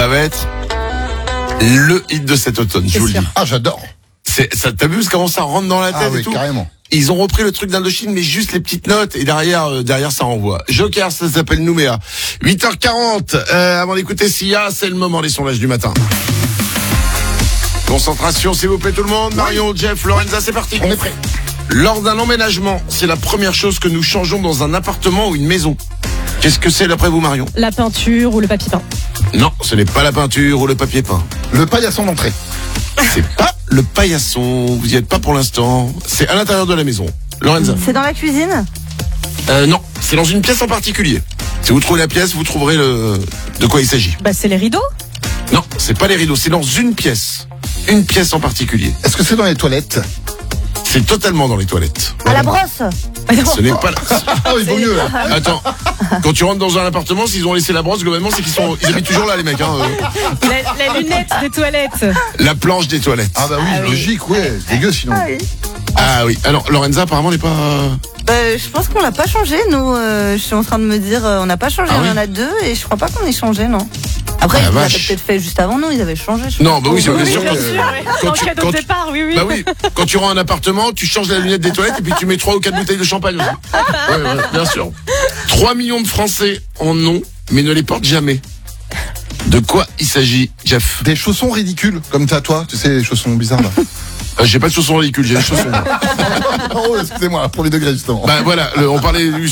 Ça va être le hit de cet automne, je vous le dis. Ah, j'adore. Ça, t'as vu comment ça rentre dans la tête et tout. Carrément. Ils ont repris le truc d'Indochine, mais juste les petites notes, et derrière ça renvoie. Joker, ça s'appelle Nouméa. 8h40, avant d'écouter Sia, c'est le moment des sondages du matin. Concentration, s'il vous plaît tout le monde. Marion, Jeff, Lorenza, c'est parti. On est prêt. Lors d'un emménagement, c'est la première chose que nous changeons dans un appartement ou une maison. Qu'est-ce que c'est d'après vous, Marion? La peinture ou le papier peint. Non, ce n'est pas la peinture ou le papier peint. Le paillasson d'entrée. C'est pas le paillasson, vous y êtes pas pour l'instant. C'est à l'intérieur de la maison. Lorenza? C'est dans la cuisine? Non, c'est dans une pièce en particulier. Si vous trouvez la pièce, vous trouverez de quoi il s'agit. Bah c'est les rideaux. Non, c'est pas les rideaux, c'est dans une pièce. Une pièce en particulier. Est-ce que c'est dans les toilettes? C'est totalement dans les toilettes. À la brosse? Ce n'est pas la... Ah oui, vaut mieux là. Attends, quand tu rentres dans un appartement, s'ils ont laissé la brosse, globalement, c'est ils habitent toujours là, les mecs. La lunette des toilettes. La planche des toilettes. Ah bah oui, logique, ouais. Dégueu sinon. Ah oui. Ah oui. Alors, Lorenza, apparemment, n'est pas... Je pense qu'on l'a pas changé, nous. Je suis en train de me dire, on n'a pas changé, Ah il y en oui. a deux, et je crois pas qu'on ait changé, non. Après, Ah, la ils l'avaient vache. peut-être fait juste avant nous, ils avaient changé. je Non, pense. bah oui, c'est bien sûr. Bien sûr, oui. Quand En tu- cadeau quand de tu- départ, oui. Bah oui, quand tu rends un appartement, tu changes la lunette des toilettes et puis tu mets 3 ou 4 bouteilles de champagne aussi. Ouais, bien sûr. 3 millions de Français en ont, mais ne les portent jamais. De quoi il s'agit, Jeff? Des chaussons ridicules, comme t'as toi, tu sais, les chaussons bizarres là. J'ai pas de chaussons ridicules, j'ai des chaussons. Oh, excusez-moi, premier degré justement. Bah voilà, on parlait du